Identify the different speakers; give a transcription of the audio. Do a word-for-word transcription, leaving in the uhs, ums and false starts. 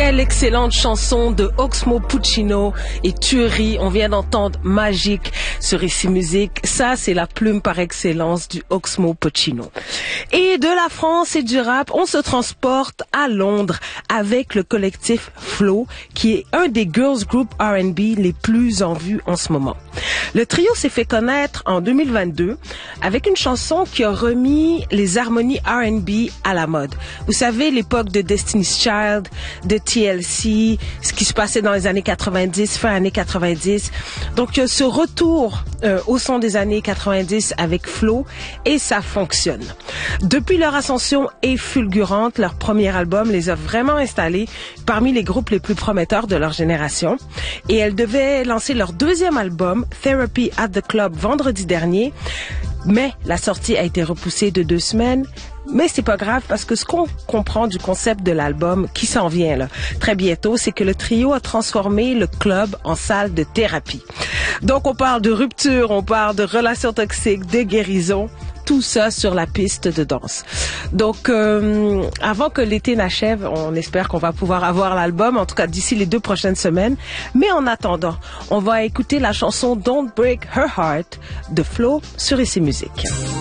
Speaker 1: Quelle excellente chanson de Oxmo Puccino et Tuerie. On vient d'entendre Magique sur Ici Musique. Ça, c'est la plume par excellence du Oxmo Puccino. Et de la France et du rap, on se transporte à Londres avec le collectif Flow, qui est un des girls group R and B les plus en vue en ce moment. Le trio s'est fait connaître en deux mille vingt-deux avec une chanson qui a remis les harmonies R and B à la mode. Vous savez, l'époque de Destiny's Child, de T L C, ce qui se passait dans les années quatre-vingt-dix, fin années quatre-vingt-dix. Donc, euh, ce retour euh, au son des années quatre-vingt-dix avec Flow, et ça fonctionne. Depuis leur ascension est fulgurante, leur premier album les a vraiment installés parmi les groupes les plus prometteurs de leur génération. Et elles devaient lancer leur deuxième album, Therapy at the Club, vendredi dernier. Mais la sortie a été repoussée de deux semaines. Mais c'est pas grave parce que ce qu'on comprend du concept de l'album qui s'en vient là très bientôt, c'est que le trio a transformé le club en salle de thérapie. Donc on parle de rupture, on parle de relations toxiques, de guérison, tout ça sur la piste de danse. Donc euh, avant que l'été n'achève, on espère qu'on va pouvoir avoir l'album, en tout cas d'ici les deux prochaines semaines. Mais en attendant, on va écouter la chanson Don't Break Her Heart de Flo sur Ici Musique.